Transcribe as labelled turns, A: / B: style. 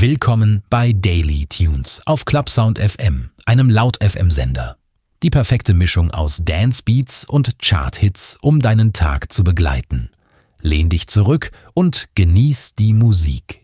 A: Willkommen bei Daily Tunes auf Clubsound FM, einem Laut-FM-Sender. Die perfekte Mischung aus Dance-Beats und Chart-Hits, um deinen Tag zu begleiten. Lehn dich zurück und genieß die Musik.